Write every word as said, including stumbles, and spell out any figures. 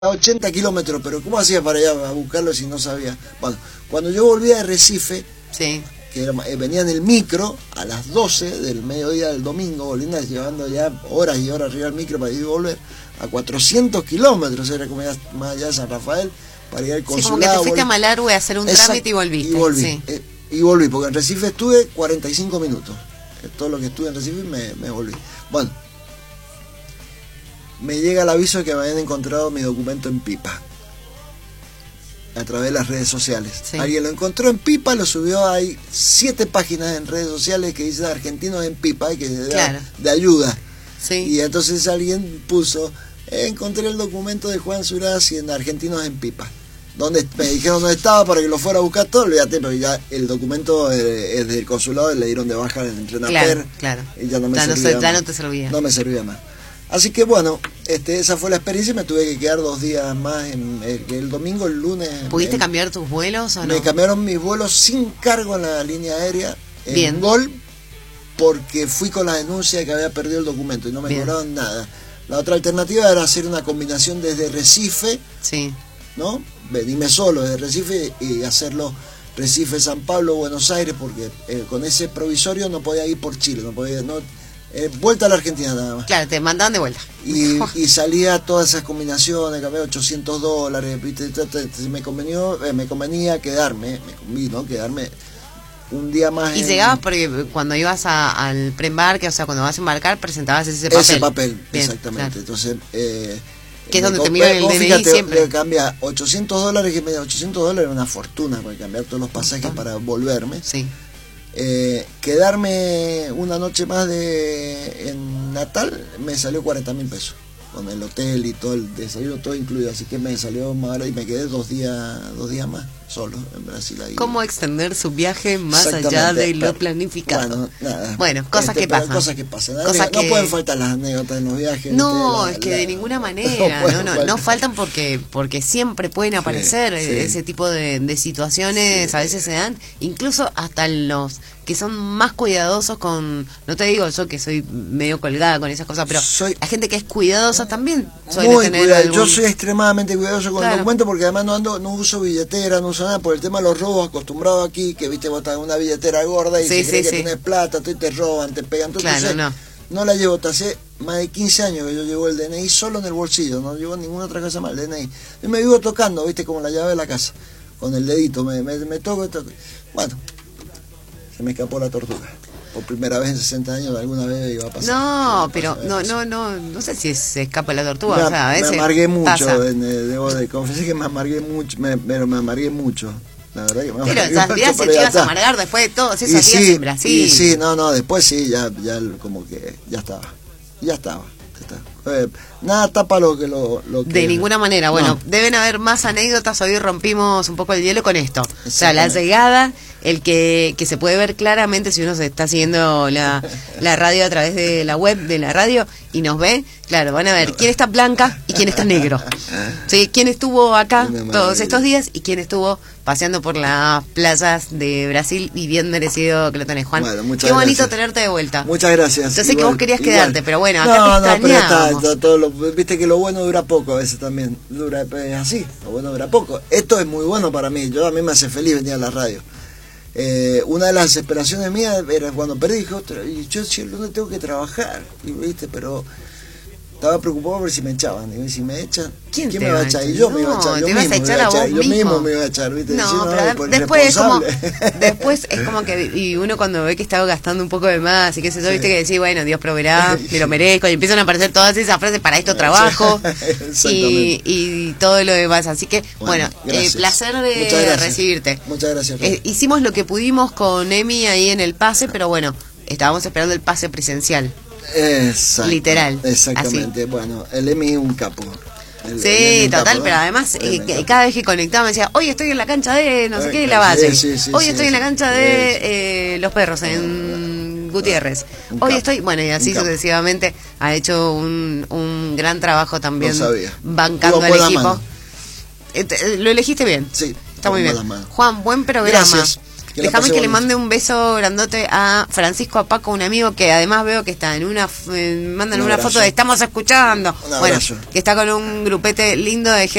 a ochenta kilómetros, pero ¿cómo hacía para ir a buscarlo si no sabía? Bueno, cuando yo volví de Recife, sí. que era, eh, venía en el micro a las doce del mediodía del domingo, volviendo, llevando ya horas y horas arriba al micro para ir y volver, a cuatrocientos kilómetros, era como ya más allá de San Rafael, para ir al consulado. Sí, como que te fuiste volví. a Malargüe a hacer un Exacto, trámite y volviste. Y volví, sí. eh, y volví, porque en Recife estuve cuarenta y cinco minutos. Todo lo que estuve en Recife me, me volví. Bueno, me llega el aviso de que me habían encontrado mi documento en Pipa, a través de las redes sociales. Sí. Alguien lo encontró en Pipa, lo subió, hay siete páginas en redes sociales que dice argentinos en Pipa, que de, claro. de ayuda. Sí. Y entonces alguien puso, eh, encontré el documento de Juan Surazzi en Argentinos en Pipa. Donde me dijeron dónde estaba para que lo fuera a buscar todo, olvídate, pero ya el documento eh, es del consulado, le dieron de baja en Entrenaper, claro, claro. y ya no me ya servía no, más. ya no te servía. No me servía más. Así que bueno, este, esa fue la experiencia y me tuve que quedar dos días más, en el, el domingo, el lunes. ¿Pudiste en, cambiar tus vuelos o no? Me cambiaron mis vuelos sin cargo en la línea aérea, en Bien. Gol, porque fui con la denuncia de que había perdido el documento y no me Bien. cobraron nada. La otra alternativa era hacer una combinación desde Recife, sí. ¿no? Venirme solo desde Recife y hacerlo Recife, San Pablo, Buenos Aires, porque eh, con ese provisorio no podía ir por Chile, no podía, no, eh, vuelta a la Argentina nada más. Claro, te mandaban de vuelta. Y, y salía todas esas combinaciones, cambié ochocientos dólares, ¿viste? Me convenió, eh, me convenía quedarme, me convino quedarme un día más. Y en... llegabas porque cuando ibas a, al preembarque, o sea, cuando vas a embarcar, presentabas ese papel. Ese papel, bien, exactamente. Claro. Entonces, eh, que es donde me, te miran el D N I fíjate, siempre. Cambia ochocientos dólares, que me da ochocientos dólares, una fortuna para cambiar todos los pasajes uh-huh. para volverme. Sí. Eh, quedarme una noche más de en Natal me salió cuarenta mil pesos, con el hotel y todo el desayuno, todo incluido, así que me salió más barato y me quedé dos días, dos días más solo en Brasil. Ahí. ¿Cómo extender su viaje más allá de lo planificado? Bueno, nada, bueno cosas, este, que pasan. cosas que pasan. Cosas no que... pueden faltar las anécdotas en los viajes. No, la, es que la... de ninguna manera, no, no, no, no faltan porque porque siempre pueden aparecer sí, ese sí. tipo de, de situaciones, sí. A veces se dan, incluso hasta los que son más cuidadosos con, no te digo yo que soy medio colgada con esas cosas, pero soy, la gente que es cuidadosa también suele muy tener cuidado. algún... Yo soy extremadamente cuidadoso con claro. el documento porque además no ando, no uso billetera, no uso nada por el tema de los robos acostumbrados aquí, que viste vos estás en una billetera gorda y sí, si crees sí, que sí. tenés plata, te, te roban, te pegan, todo. Claro, Entonces, no. no la llevo, hace más de quince años que yo llevo el D N I solo en el bolsillo, no llevo ninguna otra cosa más, el D N I. Yo me vivo tocando, viste, como la llave de la casa, con el dedito, me, me, me toco, toco. Bueno, se me escapó la tortuga. Por primera vez en sesenta años, alguna vez iba a pasar. No, pero no, no, no, no sé si se escapa la tortuga. Me, o sea, a veces me amargué mucho, pasa. debo de confesar que me amargué mucho, me, pero me amargué mucho. La verdad que me pero amargué esas mucho, días se te ibas a amargar después de todo, esas días sí, en Brasil. Y sí, no, no, después sí, ya, ya como que ya estaba, ya estaba. Eh, nada tapa lo que lo, lo que... De ninguna manera, bueno, no. Deben haber más anécdotas, hoy rompimos un poco el hielo con esto, o sea, la llegada, el que, que se puede ver claramente si uno se está siguiendo la, la radio a través de la web de la radio y nos ve, claro, van a ver quién está blanca y quién está negro, ¿sí? Quién estuvo acá todos estos días y quién estuvo paseando por las playas de Brasil y bien merecido que lo tenés, Juan. Bueno, qué bonito gracias. tenerte de vuelta. Muchas gracias. Yo sé que vos querías igual. quedarte, pero bueno, acá no, te no, pero extrañábamos. está, todo lo, viste que lo bueno dura poco a veces también, dura es así, lo bueno dura poco. Esto es muy bueno para mí, yo a mí me hace feliz venir a la radio. Eh, una de las desesperaciones mías era cuando perdí, dije, y yo si el lunes tengo que trabajar, y viste, pero estaba preocupado por si me echaban, y si me echan, ¿quién, ¿quién me va a echar? Y yo no, me iba a echar, yo te mismo, vas a echar a vos yo mismo. mismo me iba a echar, ¿viste? No, Decir, no, pero por después es como irresponsable. después es como que y uno cuando ve que estaba gastando un poco de más y qué sé yo, sí. Viste que decís, bueno, Dios proveerá, me lo merezco, y empiezan a aparecer todas esas frases, para esto trabajo y, y todo lo demás, así que bueno, bueno eh, placer de recibirte. Muchas gracias. Eh, hicimos lo que pudimos con Emi ahí en el pase, pero bueno, estábamos esperando el pase presencial. Exacto, literal. Exactamente, así. Bueno, el Emi es un capo. El, sí, el total, capo, pero ¿no? además eh, que, cada vez que conectaba me decía, hoy estoy en la cancha de no sé eh, qué, la base. Sí, sí, sí, hoy sí, estoy sí, en la cancha sí, de sí. eh, los perros en Gutiérrez. Un Hoy capo, estoy, bueno, y así sucesivamente ha hecho un, un gran trabajo también bancando Digo, al equipo. mano. Eh, te, lo elegiste bien. Sí. Está muy bien. Mano. Juan, buen programa. Gracias. Que la Déjame pase que le bonito. mande un beso grandote a Francisco Apaco, un amigo que además veo que está en una, eh, mandan Un una abrazo. foto de estamos escuchando. Un Bueno, abrazo. que está con un grupete lindo de gente